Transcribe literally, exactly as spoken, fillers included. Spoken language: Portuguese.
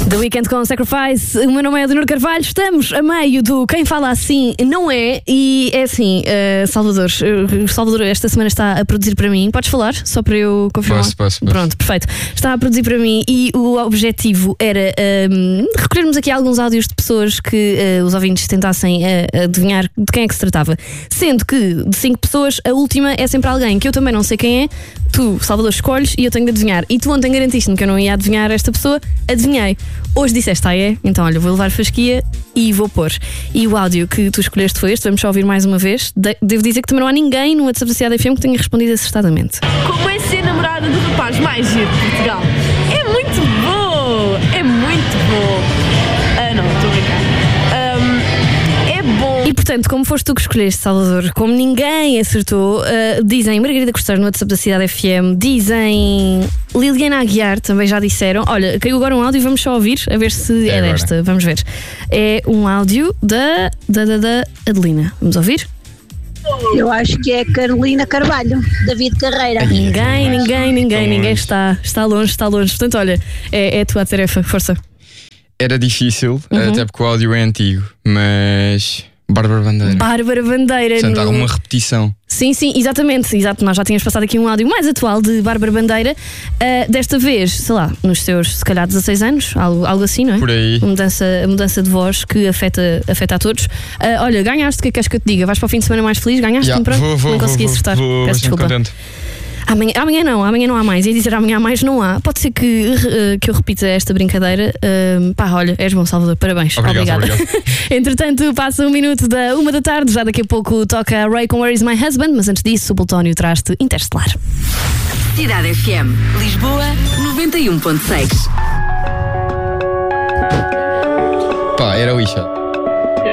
The Weeknd com Sacrifice. O meu nome é Leonor Carvalho. Estamos a meio do Quem Fala Assim Não É. E é assim, uh, Salvador uh, Salvador esta semana está a produzir para mim. Podes falar? Só para eu confirmar. Posso, posso, posso. Pronto, perfeito. Está a produzir para mim e o objetivo era um, recolhermos aqui alguns áudios de pessoas que uh, os ouvintes tentassem uh, adivinhar de quem é que se tratava. Sendo que de cinco pessoas, a última é sempre alguém que eu também não sei quem é. Tu, Salvador, escolhes e eu tenho de adivinhar. E tu ontem garantiste-me que eu não ia adivinhar esta pessoa. Adivinhei. Hoje disseste, ah é? Então olha, vou levar fasquia e vou pôr. E o áudio que tu escolheste foi este. Vamos só ouvir mais uma vez. De- Devo dizer que também não há ninguém no WhatsApp da Cidade F M que tenha respondido acertadamente. Como é ser namorada do rapaz mais giro de Portugal? É muito bom! É muito bom! Ah, não, estou a brincar. Ahm, é bom. E portanto, como foste tu que escolheste, Salvador, como ninguém acertou, uh, dizem Margarida Costeiro no WhatsApp da Cidade F M, dizem Liliana Aguiar, também já disseram. Olha, caiu agora um áudio, vamos só ouvir, a ver se é, É agora. desta. Vamos ver. É um áudio da, da, da, da Adelina. Vamos ouvir? Eu acho que é Carolina Carvalho, David Carreira. Ninguém, ninguém, ninguém, Tão ninguém longe. está, está longe, está longe. Portanto, olha, é, é a tua tarefa, força. Era difícil, Uhum. até porque o áudio é antigo, mas. Bárbara Bandeira. Bárbara Bandeira. Portanto, há no- uma repetição. Sim, sim, exatamente, exato. Nós já tínhamos passado aqui um áudio mais atual de Bárbara Bandeira. Uh, desta vez, sei lá, nos seus, se calhar, dezasseis anos, algo, algo assim, não é? Por aí. Uma mudança, a mudança de voz que afeta, afeta a todos. Uh, olha, ganhaste, o que é que queres que eu te diga? Vais para o fim de semana mais feliz? Ganhaste? Já, um pronto? vou, vou, Não consegui vou, acertar. vou, Peço bastante desculpa. contente. Amanhã, amanhã não, amanhã não há mais. Ia dizer amanhã há mais, não há. Pode ser que, uh, que eu repita esta brincadeira. Uh, pá, olha, és bom, Salvador, parabéns. Obrigado, Obrigada. Entretanto, passa um minuto da uma da tarde. Já daqui a pouco toca Ray com Where Is My Husband. Mas antes disso, o Plutónio traz-te Interestelar. Cidade F M, Lisboa, noventa e um ponto seis. Pá, era o Isha.